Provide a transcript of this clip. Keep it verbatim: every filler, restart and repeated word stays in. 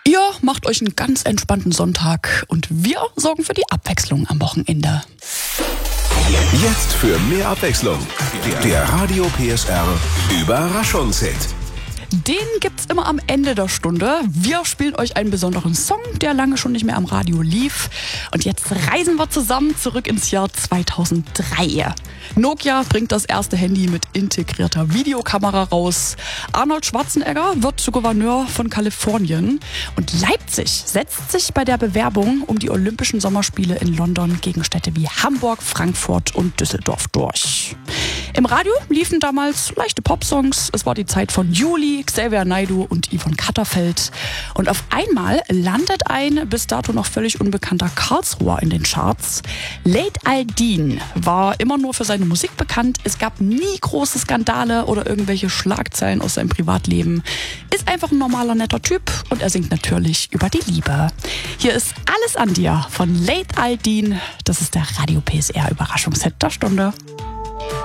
Ihr macht euch einen ganz entspannten Sonntag und wir sorgen für die Abwechslung am Wochenende. Jetzt für mehr Abwechslung. Der Radio P S R Überraschungshit. Den gibt's immer am Ende der Stunde. Wir spielen euch einen besonderen Song, der lange schon nicht mehr am Radio lief. Und jetzt reisen wir zusammen zurück ins Jahr zweitausenddrei. Nokia bringt das erste Handy mit integrierter Videokamera raus. Arnold Schwarzenegger wird zu Gouverneur von Kalifornien. Und Leipzig setzt sich bei der Bewerbung um die Olympischen Sommerspiele in London gegen Städte wie Hamburg, Frankfurt und Düsseldorf durch. Im Radio liefen damals leichte Popsongs. Es war die Zeit von Juli, Xavier Naidoo und Yvonne Katterfeld. Und auf einmal landet ein bis dato noch völlig unbekannter Karlsruher in den Charts. Late Aldin war immer nur für seine Musik bekannt. Es gab nie große Skandale oder irgendwelche Schlagzeilen aus seinem Privatleben. Ist einfach ein normaler, netter Typ und er singt natürlich über die Liebe. Hier ist Alles an dir von Late Aldin. Das ist der Radio P S R Überraschungshit der Stunde.